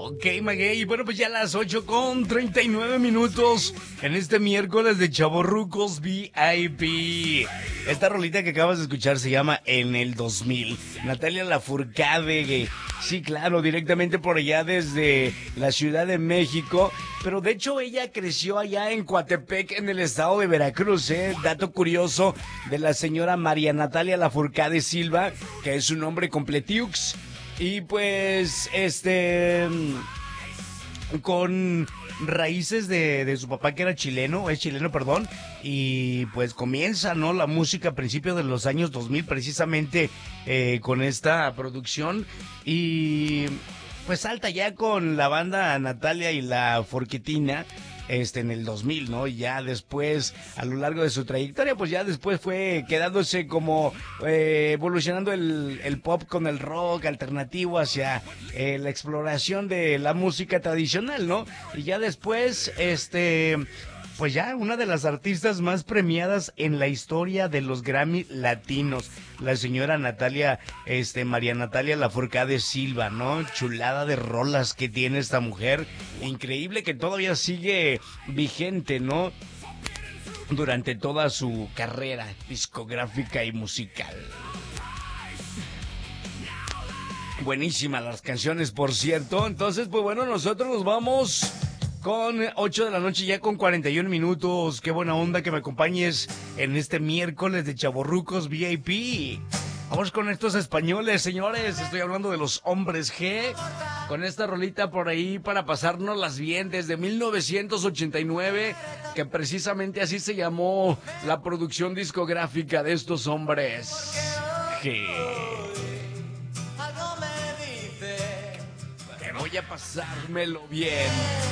Ok, Maguey, bueno, pues ya a las 8:39 en este miércoles de Chavorrucos VIP. Esta rolita que acabas de escuchar se llama En el 2000. Natalia Lafourcade, sí, claro, directamente por allá desde la Ciudad de México. Pero de hecho ella creció allá en Coatepec, en el estado de Veracruz, ¿eh? Dato curioso de la señora María Natalia Lafourcade Silva, que es su nombre completiux. Y pues, con raíces de su papá que era chileno, es chileno, perdón, y pues comienza, ¿no? La música a principios de los años 2000 precisamente con esta producción y pues salta ya con la banda Natalia y la Forquetina. En el 2000, ¿no? Y ya después, a lo largo de su trayectoria, pues ya después fue quedándose como evolucionando el pop con el rock alternativo hacia la exploración de la música tradicional, ¿no? Y ya después, pues ya una de las artistas más premiadas en la historia de los Grammy latinos, la señora Natalia, María Natalia Lafourcade Silva, ¿no? Chulada de rolas que tiene esta mujer, increíble que todavía sigue vigente, ¿no? Durante toda su carrera discográfica y musical. Buenísimas las canciones, por cierto. Entonces, pues bueno, nosotros nos vamos con 8 de la noche ya con 41 minutos. Qué buena onda que me acompañes en este miércoles de Chavorrucos VIP. Vamos con estos españoles, señores. Estoy hablando de los Hombres G. Con esta rolita por ahí para pasárnoslas bien desde 1989, que precisamente así se llamó la producción discográfica de estos Hombres G. Que voy a pasármelo bien.